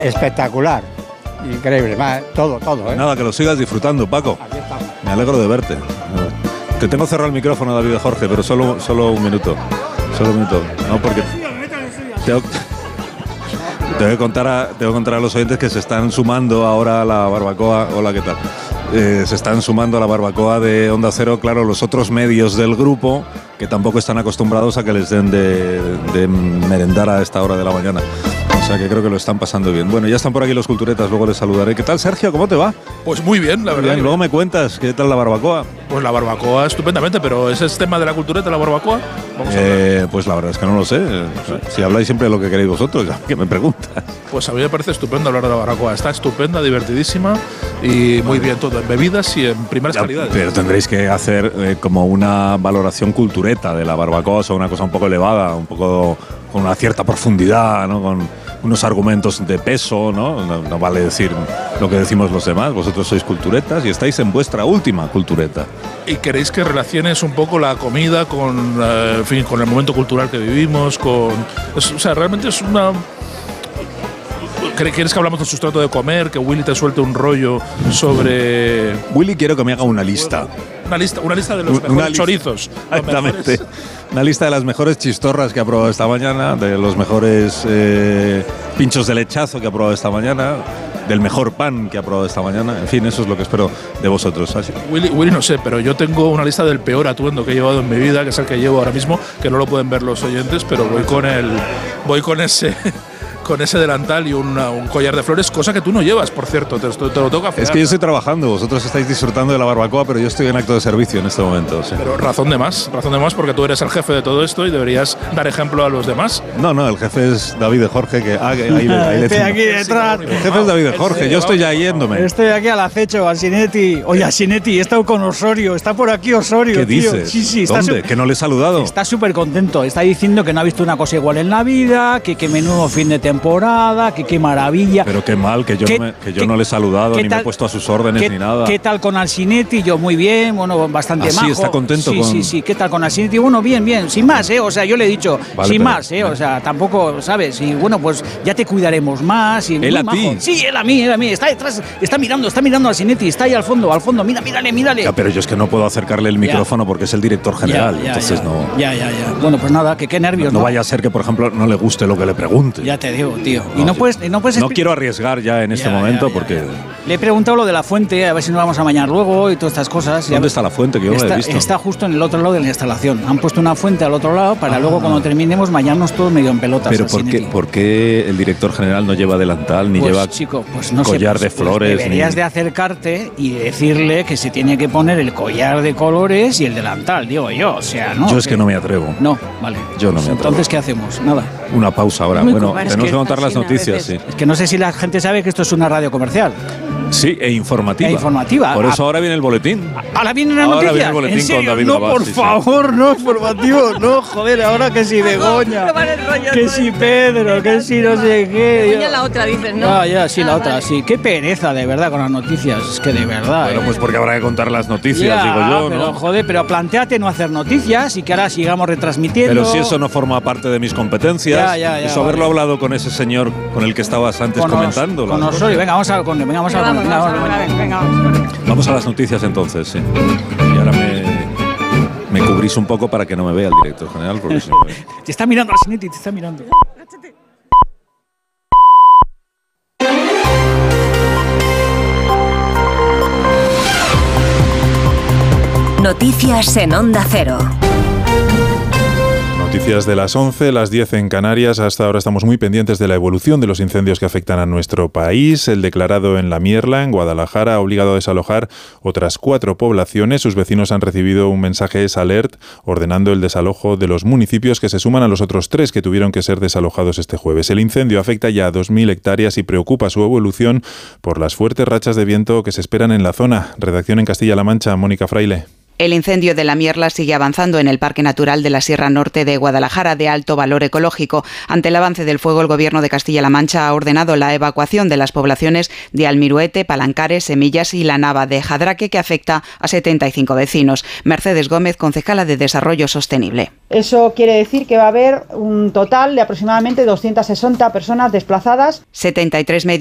Espectacular, increíble, todo, ¿eh? Nada, que lo sigas disfrutando, Paco. Aquí estamos. Me alegro de verte. Te tengo cerrado el micrófono, David Jorge, pero solo un minuto. Solo un minuto. No, porque tengo que contar a los oyentes que se están sumando ahora a la barbacoa. Hola, ¿qué tal? Se están sumando a la barbacoa de Onda Cero, claro, los otros medios del grupo que tampoco están acostumbrados a que les den de merendar a esta hora de la mañana. O sea que creo que lo están pasando bien. Bueno, ya están por aquí los culturetas, luego les saludaré. ¿Qué tal, Sergio? ¿Cómo te va? Pues muy bien, la verdad. Bien, luego me cuentas, ¿qué tal la barbacoa? Pues la barbacoa estupendamente, pero ¿ese es tema de la cultureta, la barbacoa? Vamos a hablar. Pues la verdad es que no lo sé. Si habláis siempre de lo que queréis vosotros, ¿qué me preguntas? Pues a mí me parece estupendo hablar de la barbacoa. Está estupenda, divertidísima y muy bien todo, en bebidas y en primeras calidades. Pero tendréis que hacer como una valoración cultureta de la barbacoa, o sea, una cosa un poco elevada, un poco con una cierta profundidad, ¿no? Con unos argumentos de peso, ¿no? No vale decir lo que decimos los demás. Vosotros sois culturetas y estáis en vuestra última cultureta. ¿Y queréis que relaciones un poco la comida con, en fin, con el momento cultural que vivimos? O sea, realmente es una... ¿Quieres que hablamos del sustrato de comer? Que Willy te suelte un rollo sobre... Willy, quiero que me haga una lista. Una lista de los mejores chorizos. Exactamente. Una lista de las mejores chistorras que ha probado esta mañana, de los mejores pinchos de lechazo que ha probado esta mañana, del mejor pan que ha probado esta mañana. En fin, eso es lo que espero de vosotros. Así. Willy no sé, pero yo tengo una lista del peor atuendo que he llevado en mi vida, que es el que llevo ahora mismo, que no lo pueden ver los oyentes, pero voy con ese delantal y un collar de flores, cosa que tú no llevas, por cierto, te lo toca afear. Es que yo estoy trabajando, vosotros estáis disfrutando de la barbacoa, pero yo estoy en acto de servicio en este momento. O sea. Pero razón de más, porque tú eres el jefe de todo esto y deberías dar ejemplo a los demás. No, el jefe es David Jorge, que ahí le estoy aquí detrás. El jefe es David Jorge, yo estoy ya yéndome. Estoy aquí al acecho, Asinetti. Oye, Asinetti, he estado con Osorio, está por aquí Osorio, ¿Qué tío. dices? Sí, ¿Dónde? Que no le he saludado. Está súper contento, está diciendo que no ha visto una cosa igual en la vida, que menudo fin de temporada, que qué maravilla. Pero qué mal, que yo no le he saludado, ni me he puesto a sus órdenes, ni nada. ¿Qué tal con Alcinetti? Yo muy bien, bueno, bastante majo. Sí, está contento con... Sí, ¿qué tal con Alcinetti? Bueno, bien, sin más, o sea, yo le he dicho, vale, sin pero, más, o sea, tampoco, ¿sabes? Y bueno, pues ya te cuidaremos más. Y ¿Él a majo. ti? Sí, él a mí, está detrás, está mirando a Alcinetti, está ahí al fondo, mírale. Ya, pero yo es que no puedo acercarle el micrófono porque es el director general, entonces no... Ya. Bueno, pues nada, que qué nervios, no vaya a ser que, por ejemplo, no le guste lo que le pregunte. Ya te digo, tío. No, y no puedes no quiero arriesgar ya en este momento porque... Le he preguntado lo de la fuente, a ver si nos vamos a bañar luego y todas estas cosas. ¿Dónde está la fuente? Que yo no la he visto. Está justo en el otro lado de la instalación. Han puesto una fuente al otro lado para luego cuando terminemos bañarnos todos medio en pelotas. Pero ¿por qué el director general no lleva delantal, ni lleva no collar de flores? Deberías de acercarte y decirle que se tiene que poner el collar de colores y el delantal, digo yo, o sea, ¿no? Yo es que no me atrevo. No, vale. Yo no me atrevo. Entonces, ¿qué hacemos? Nada. Una pausa ahora. Bueno, tenemos que contar las noticias, sí. Es que no sé si la gente sabe que esto es una radio comercial. Sí, e informativa. Por eso ahora viene el boletín. ¿Ahora viene la noticia? Ahora viene el boletín ¿En serio? con David No, Gabás, por favor, no, informativo. No, joder, ahora que si Begoña, que si Pedro, que si no sé qué. Begoña la otra dices, ¿no? La otra, sí. Qué pereza, de verdad, con las noticias. Es que de verdad. Bueno, pues porque habrá que contar las noticias, digo yo, pero, ¿no? Joder, pero planteate no hacer noticias y que ahora sigamos retransmitiendo. Pero si eso no forma parte de mis competencias, eso haberlo hablado con ese señor con el que estabas antes comentando. Con Osorio, venga, vamos a Vamos a las noticias entonces, sí. Y ahora me cubrís un poco para que no me vea el director general. Porque si no te está mirando, Alcinetti, te está mirando. Noticias en Onda Cero. Noticias de las 11, las 10 en Canarias. Hasta ahora estamos muy pendientes de la evolución de los incendios que afectan a nuestro país. El declarado en La Mierla, en Guadalajara, ha obligado a desalojar otras 4 poblaciones. Sus vecinos han recibido un mensaje alert ordenando el desalojo de los municipios que se suman a los otros 3 que tuvieron que ser desalojados este jueves. El incendio afecta ya a 2.000 hectáreas y preocupa su evolución por las fuertes rachas de viento que se esperan en la zona. Redacción en Castilla-La Mancha, Mónica Fraile. El incendio de la Mierla sigue avanzando en el Parque Natural de la Sierra Norte de Guadalajara, de alto valor ecológico. Ante el avance del fuego, el Gobierno de Castilla-La Mancha ha ordenado la evacuación de las poblaciones de Almiruete, Palancares, Semillas y La Nava de Jadraque, que afecta a 75 vecinos. Mercedes Gómez, concejala de Desarrollo Sostenible. Eso quiere decir que va a haber un total de aproximadamente 260 personas desplazadas. 73